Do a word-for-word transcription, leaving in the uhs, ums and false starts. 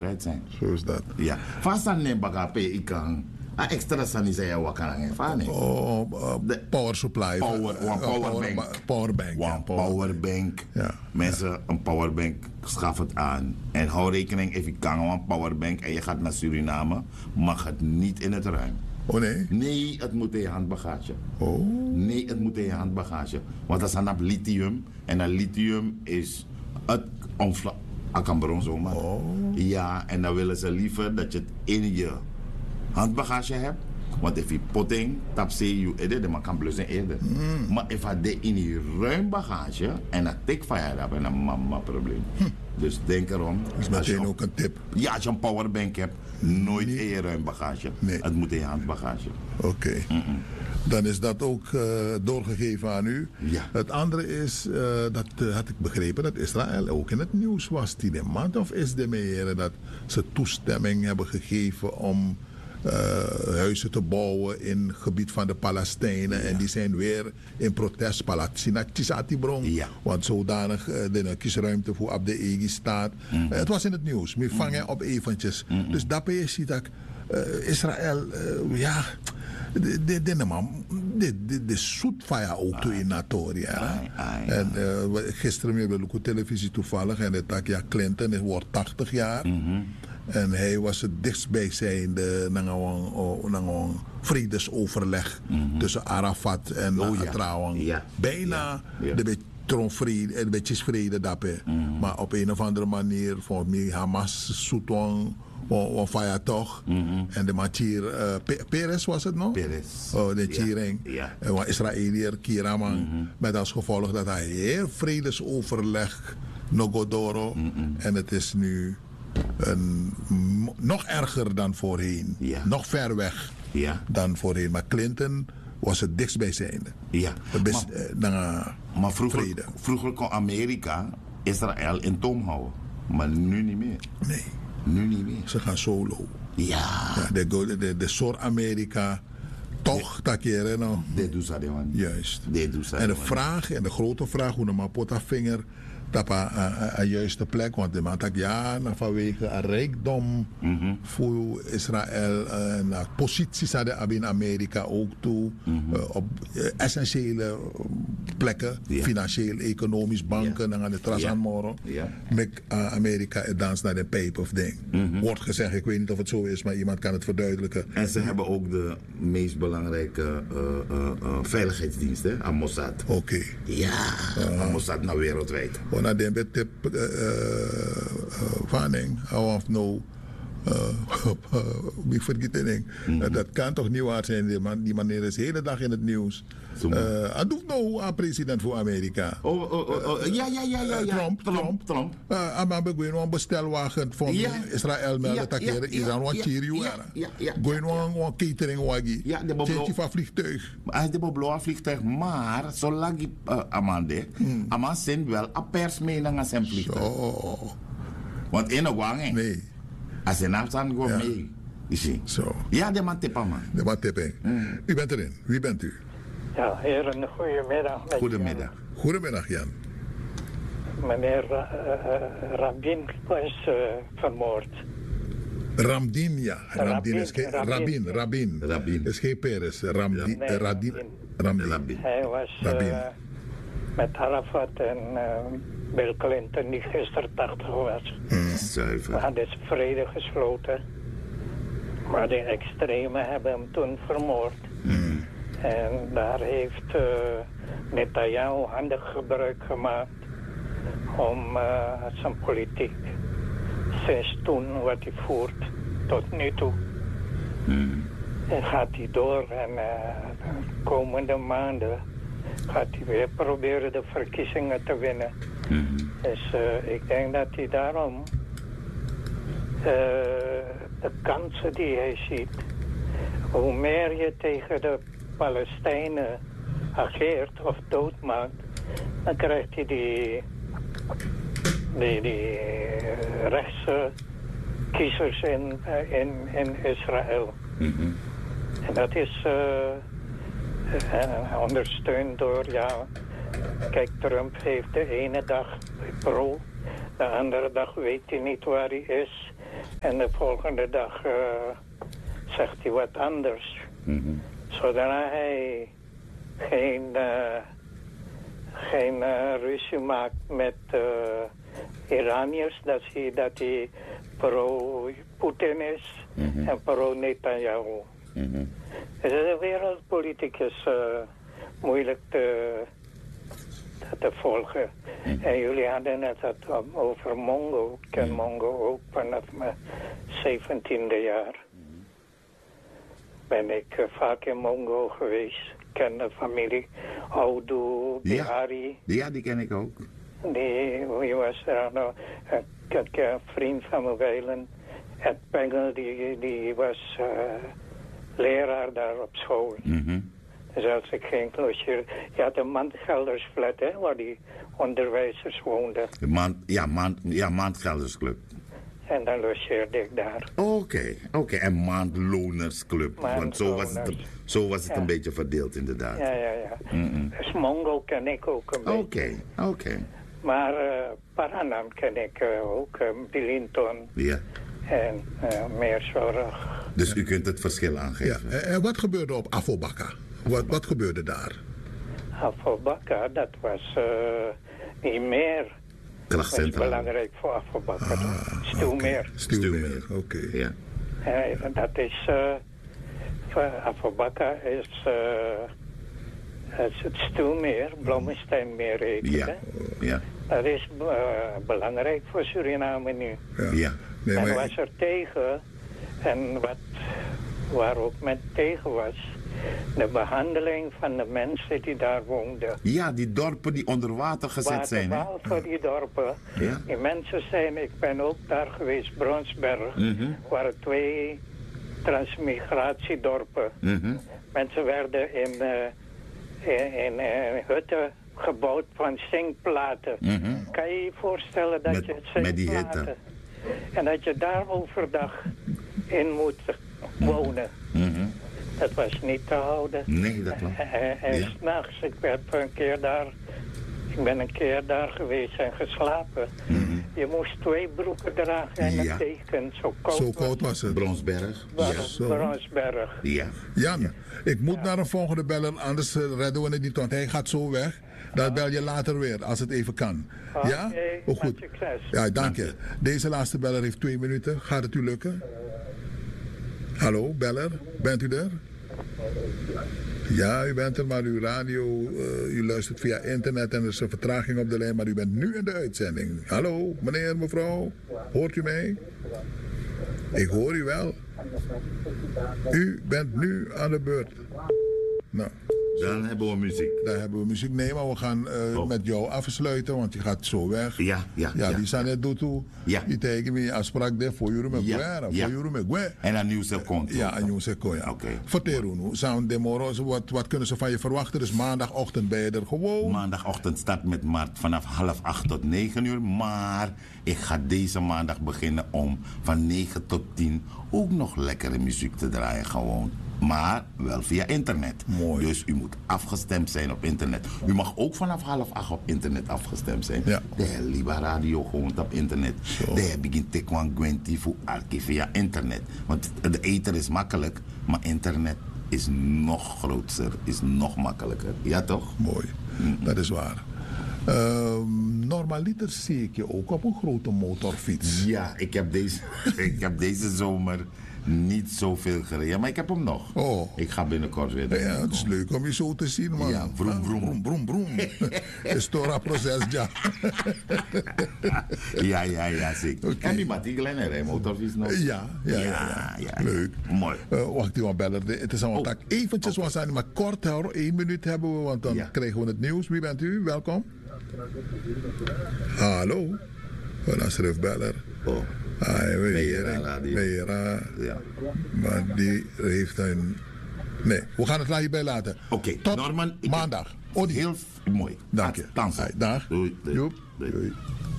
veiligheid zijn. Zo is dat. Ja. Vast aan de bagape ik kan. A extra sani zei je wat kan aan van. Oh, uh, De- power supply. Power, Uh, one power power, bank. Powerbank. One ja, power- powerbank. Ja, Mensen, een powerbank, schaf het aan. En hou rekening, als je kan een powerbank en je gaat naar Suriname, mag het niet in het ruim. Oh nee? Nee, het moet in je handbagage. Oh. Nee, het moet in je handbagage. Want dat is aan lithium. En dat lithium is het omslag. Ik kan bron zomaar. Oh. Ja, en dan willen ze liever dat je het in je handbagage hebt. Want als je potting, tap ze je eerder, dan kan blussen eerder. Mm. Maar als je in je ruim bagage en dat tik van je hebt, dan is mama probleem. Hm. Dus denk erom. Dat is als je meteen een- ook een tip. Ja, als je een powerbank hebt, nooit in je ruim bagage. Nee. Het moet in je handbagage. Oké. Dan is dat ook uh, doorgegeven aan u. Ja. Het andere is, uh, dat uh, had ik begrepen, dat Israël ook in het nieuws was. Die de maand of is de meer dat ze toestemming hebben gegeven om uh, huizen te bouwen in het gebied van de Palestijnen. Ja. En die zijn weer in protest. Palatinatibron. Ja. Want zodanig uh, de kiesruimte voor op de Egi staat. Mhm. Uh, het was in het nieuws. Maar vangen op eventjes. Dus dat je ziet dat uh, Israël, uh, ja. De, de, de, man, de, de, de zoet van je auto in Natoria. Ai, ai, En uh, gisteren weer bij de televisie toevallig. En het tak, ja, Clinton is, wordt tachtig jaar. Mhm. En hij was het dichtstbijzijnde naar een vredesoverleg tussen Arafat en Oh, ja. Atrawang. Ja. Bijna Ja. Ja. de beetje vrede, een beetje vrede daarbij. Maar op een of andere manier, voor mij Hamas, Soetwang, of ja toch. En de Machir, uh, Pe- Peres was het nog? Peres. Oh, de Ja. Chiring. Ja. En wat Israëliër, Kiraman. Met als gevolg dat hij heel vredesoverleg, Nogodoro. En het is nu een, m- nog erger dan voorheen. Ja. Nog ver weg Ja. dan voorheen. Maar Clinton was het dichtstbijzijnde. Ja. Het best, Maar, eh, naar maar vroeger, vrede. vroeger kon Amerika Israël in toom houden. Maar nu niet meer. Nee, Nu niet meer. ze gaan solo. Ja. Ja, de, de, de, de Soor-Amerika, toch, dat keer, nou. Dit doet ze man. Juist. Dit doet ze En de man. vraag, en de grote vraag, hoe de Mapota vinger op een juiste plek. Want de man dacht, ja, nou, vanwege een rijkdom Mhm. voor Israël, en uh, posities hadden in Amerika ook toe, uh, op uh, essentiële plekken, Ja. financieel, economisch, banken, Ja. en aan de Trasanmoro. Ja. Met uh, Amerika het dans naar de pijp of ding. Wordt gezegd, ik weet niet of het zo is, maar iemand kan het verduidelijken. En ze hebben ook de meest belangrijke uh, uh, uh, veiligheidsdienst, hè, aan Mossad. Oké. Ja, aan Mossad nou wereldwijd. Want dan denk ik, vanning, of nou, ik vergeet het ding. Dat kan toch niet waar zijn, die, man, die meneer is de hele dag in het nieuws. Zo maar. Uh, Hij doet nou aan president voor Amerika. Oh, oh, oh, oh, ja, ja, ja, ja, ja. Trump, Trump, Trump. Uh, maar we gaan een bestelwagen van Ja. Israël melden Ja, dat ja, er is ja, aan wat ja, Chirio ja, era. ja, ja, Gaan we een catering waggie. Ja, de boblo- Tentje van vliegtuig. Hij is de blauwe vliegtuig, maar zolang die uh, Amande, Hmm. Amand zendt wel een persmening aan zijn vliegtuig. Zo. Want in een wagen, Nee, als hij naast aan gewoon Ja. mee. Je ziet. zo. Ja, de man tippen man. De wat tipping. U bent erin. Wie bent u? Ja, heren, goedemiddag. met Goedemiddag. Goedemiddag, Jan. Jan. Meneer uh, uh, Rabin is uh, vermoord. Ramdin, ja. Ramdin, Rabin, is geen... Rabin. Rabin, Rabin. Rabin. Is geen Peres. Ramdin. Nee, eh, Radin. Rabin. Ramdin. Rabin. Hij was uh, Rabin. met Arafat en uh, Bill Clinton, die gisteren tachtig was. We Zuiver. hadden vrede gesloten. Maar de extremen hebben hem toen vermoord. En daar heeft uh, Netanyahu handig gebruik gemaakt om uh, zijn politiek sinds toen wat hij voert tot nu toe. En gaat hij door en uh, de komende maanden gaat hij weer proberen de verkiezingen te winnen. Dus uh, ik denk dat hij daarom uh, de kansen die hij ziet, hoe meer je tegen de Palestijnen ageert of doodmaakt, dan krijgt hij die, die, die uh, rechtse kiezers in, uh, in, in Israël. Mm-hmm. En dat is uh, uh, ondersteund door, ja, kijk, Trump heeft de ene dag pro, de andere dag weet hij niet waar hij is. En de volgende dag uh, zegt hij wat anders. Mm-hmm. Zodra hij geen, uh, geen uh, ruzie maakt met uh, Iraniërs, dat hij, dat hij pro-Poetin is mm-hmm. en pro-Netanyahu. Mm-hmm. Dus de wereldpoliticus uh, moeilijk te, te volgen. Mm-hmm. En jullie hadden het over Mongo. Ik ken mm-hmm. Mongo ook vanaf mijn zeventiende jaar. Mm-hmm. Ben ik uh, vaak in Mongo geweest. Ik ken de familie Audu, Bihari. Ja. ja, die ken ik ook. Die, wie was er nou? Een uh, vriend van me wijlen. Ed Pengel, die, die was uh, leraar daar op school. Mm-hmm. Dus als ik ging logeren... Je had een maandgeldersflat, hè, waar die onderwijzers woonden. De maand, ja, maand, ja, maandgeldersclub. En dan logeerde ik daar. Oké, okay, oké. Okay. En maandlonersclub. Want zo was het, zo was het ja. een beetje verdeeld, inderdaad. Ja, ja, ja. Mm-mm. Dus Mongo ken ik ook een beetje. Oké, okay, oké. Okay. Maar uh, Paranam ken ik uh, ook, uh, Bilinton. Ja. En uh, meer zorg. Dus u kunt het verschil aangeven. Ja. En wat gebeurde op Afobakka? Wat, wat gebeurde daar? Afobakka, dat was uh, niet meer. Krachtcentraal. Dat is belangrijk voor Afobakka. Ah, Stuwmeer. Okay. Stuwmeer, oké. Okay. Ja. En dat is... Uh, Afobakka is... Uh, het is het Stuwmeer, Blommesteinmeer heet het, ja. hè? Ja. Dat is uh, belangrijk voor Suriname nu. Ja. ja. Nee, en maar... was er tegen, en wat, waarop men tegen was, de behandeling van de mensen die daar woonden. Ja, die dorpen die onder water gezet water, zijn. Behalve ja. die dorpen. Ja. Die mensen zijn, ik ben ook daar geweest, Bronsberg, mm-hmm. waren twee transmigratiedorpen. Mm-hmm. Mensen werden in, uh, in, in uh, hutten gebouwd van zinkplaten. Mm-hmm. Kan je je voorstellen dat met, je het zinkplaten... En dat je daar overdag in moet wonen. Mm-hmm. Dat was niet te houden. Nee, dat klopt. En, en ja. s'nachts, ik ben een keer daar... Ik ben een keer daar geweest en geslapen. Mm-hmm. Je moest twee broeken dragen en ja. een teken. Zo koud, Zo koud was het. Bronsberg. Ja. Bronsberg. Ja. Jan, ja. ik moet ja. naar een volgende bellen, anders redden we het niet, want hij gaat zo weg. Dan bel je later weer, als het even kan. Okay, ja? Oh, goed. Succes. Ja, dank je. Deze laatste beller heeft twee minuten. Gaat het u lukken? Hallo, beller. Bent u er? Ja, u bent er, maar uw radio, uh, u luistert via internet en er is een vertraging op de lijn, maar u bent nu in de uitzending. Hallo, meneer, mevrouw, hoort u mij? Ik hoor u wel. U bent nu aan de beurt. Nou. Dan hebben we muziek. Dan hebben we muziek. Nee, maar we gaan uh, oh. met jou afsluiten, want je gaat zo weg. Ja, ja. Ja, ja die zijn net toe. Ja. Die tegen me afspraak de voor jullie met Guerra. Voor jullie met Guerra. En een nieuw seconde. Ja, een nieuw seconde. Ja. Oké. Vertel nu, zijn de morgen, wat, wat kunnen ze van je verwachten? Dus maandagochtend ben je er gewoon. Maandagochtend start met Mart vanaf half acht tot negen uur. Maar ik ga deze maandag beginnen om van negen tot tien ook nog lekkere muziek te draaien gewoon. Maar wel via internet. Mooi. Dus u moet afgestemd zijn op internet. U mag ook vanaf half acht op internet afgestemd zijn. Ja. De Liba Radio gewoon op internet. Zo. De begint te kwam Gwenti voor Arki via internet. Want de ether is makkelijk, maar internet is nog groter, is nog makkelijker. Ja toch? Mooi, mm-hmm. Dat is waar. Uh, normaliter zie ik je ook op een grote motorfiets. Ja, ik heb deze, ik heb deze zomer niet zoveel gereden, maar ik heb hem nog. Oh. Ik ga binnenkort weer. Ja, het is leuk om je zo te zien, man. Ja, vroom, vroom. Vroom, vroom, vroom. Is toch een proces, ja. ja, ja, ja, zeker. Okay. En die Mattie Glenn en motorfiets nog. Ja, ja, ja. ja, ja, ja. Leuk. Mooi. Uh, wacht even, bellen. Het is allemaal oh. tak. Eventjes okay. was maar kort hoor. Eén minuut hebben we, want dan ja. krijgen we het nieuws. Wie bent u? Welkom. Hallo. Voilà, schrijf beller. Oh. Hij Meira. Meira. Ja. Maar die heeft een... Nee, we gaan het daar hierbij laten. Oké, tot Norman. Maandag. Oh, heel mooi. Dank je. Dank je. Dag. Doei. Doei. Joep. Doei. Doei.